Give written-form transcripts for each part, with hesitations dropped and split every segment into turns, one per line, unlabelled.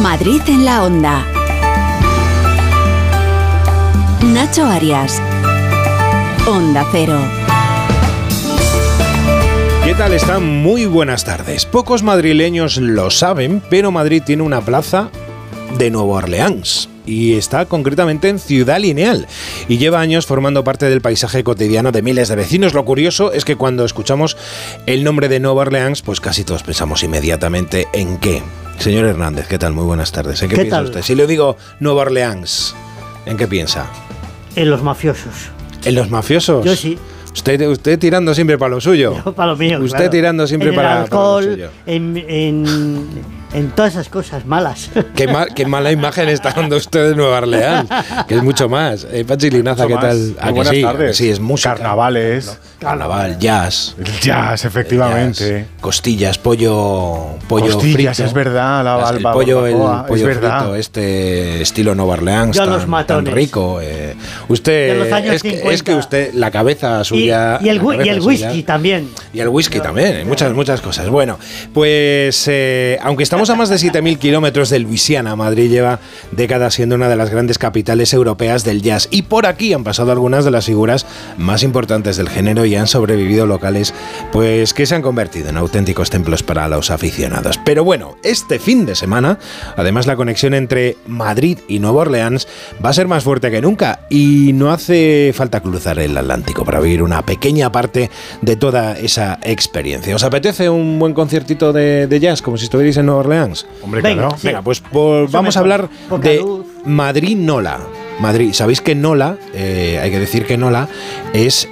Madrid en la Onda. Nacho Arias. Onda Cero.
¿Qué tal están? Muy buenas tardes. Pocos madrileños lo saben, pero Madrid tiene una plaza de Nueva Orleans y está concretamente en Ciudad Lineal y lleva años formando parte del paisaje cotidiano de miles de vecinos. Lo curioso es que cuando escuchamos el nombre de Nueva Orleans, pues casi todos pensamos inmediatamente en qué. Señor Hernández, ¿qué tal? Muy buenas tardes. ¿En qué piensa usted? Si le digo Nueva Orleans, ¿en qué piensa?
En los mafiosos.
¿En los mafiosos?
Yo sí.
Usted tirando siempre para lo suyo.
Yo para lo mío.
Usted
claro.
tirando siempre
en
para
el alcohol,
lo suyo.
En todas esas cosas malas.
Qué mala imagen está dando usted de Nueva Orleans, que es mucho más. Pachi Linaza, ¿qué tal?
Buenas tardes.
Sí, es música.
Carnavales.
Carnaval, jazz.
El jazz, efectivamente.
Jazz, costillas, pollo
costillas,
frito.
Es verdad.
El pollo
es verdad.
frito, este estilo Nueva Orleans,
Yo
tan rico. Usted,
de los años 50.
Es que usted, la cabeza suya...
Y el whisky también.
Y el whisky también, muchas cosas. Bueno, pues aunque estamos a más de 7.000 kilómetros de Luisiana, Madrid lleva décadas siendo una de las grandes capitales europeas del jazz. Y por aquí han pasado algunas de las figuras más importantes del género y han sobrevivido locales pues que se han convertido en auténticos templos para los aficionados. Pero bueno, este fin de semana, además la conexión entre Madrid y Nueva Orleans va a ser más fuerte que nunca y no hace falta cruzar el Atlántico para vivir una pequeña parte de toda esa experiencia. ¿Os apetece un buen conciertito de jazz como si estuvierais en Nueva Orleans?
Hombre,
venga,
claro.
sí.
Venga, pues vamos a hablar de Madrid Nola. Madrid, sabéis que Nola, hay que decir que Nola es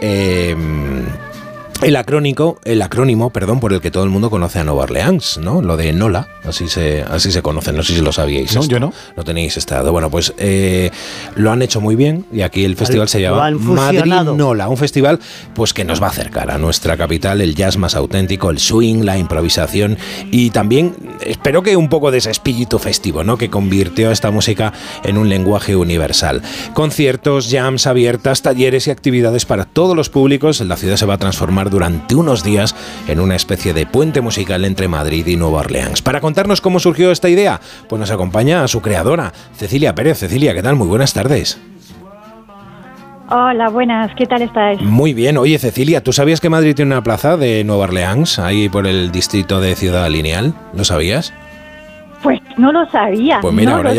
el acrónimo, por el que todo el mundo conoce a Nueva Orleans, ¿no? Lo de Nola, así se conoce, no sé si lo sabíais.
No,
esto.
yo no.
No tenéis estado. Bueno, pues lo han hecho muy bien y aquí el festival se llama Madrid Nola, un festival pues que nos va a acercar a nuestra capital, el jazz más auténtico, el swing, la improvisación y también espero que un poco de ese espíritu festivo, ¿no? Que convirtió a esta música en un lenguaje universal. Conciertos, jams abiertas, talleres y actividades para todos los públicos. La ciudad se va a transformar durante unos días en una especie de puente musical entre Madrid y Nueva Orleans. Para contarnos cómo surgió esta idea, pues nos acompaña a su creadora, Cecilia Pérez. Cecilia, ¿qué tal? Muy buenas tardes.
Hola, buenas, ¿qué tal estáis?
Muy bien. Oye, Cecilia, ¿tú sabías que Madrid tiene una plaza de Nueva Orleans ahí por el distrito de Ciudad Lineal? ¿Lo sabías?
Pues no lo sabía.
Pues mira,
no
ahora
lo